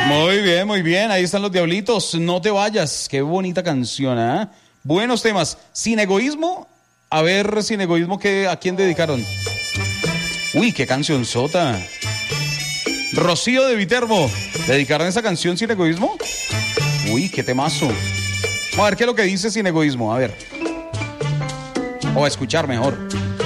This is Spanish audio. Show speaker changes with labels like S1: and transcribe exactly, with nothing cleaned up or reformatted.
S1: Muy bien, muy bien. Ahí están los Diablitos. No te vayas. Qué bonita canción, ¿eh? Buenos temas. Sin egoísmo. A ver, sin egoísmo, ¿qué, ¿a quién dedicaron? Uy, qué canción sota. Rocío de Viterbo. ¿Dedicaron esa canción Sin egoísmo? Uy, qué temazo. Vamos a ver qué es lo que dice Sin egoísmo. A ver. O a escuchar mejor.